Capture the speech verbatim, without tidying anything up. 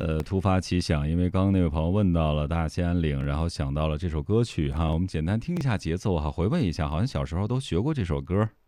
呃，突发奇想，因为刚刚那位朋友问到了大兴安岭，然后想到了这首歌曲哈，我们简单听一下节奏哈，回味一下，好像小时候都学过这首歌。